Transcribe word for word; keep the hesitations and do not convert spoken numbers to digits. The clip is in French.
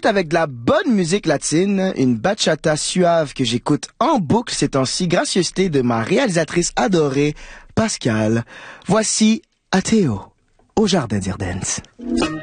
suite avec de la bonne musique latine, une bachata suave que j'écoute en boucle ces temps-ci, gracieuseté de ma réalisatrice adorée, Pascal. Voici Ateo, au Jardin d'Irdens.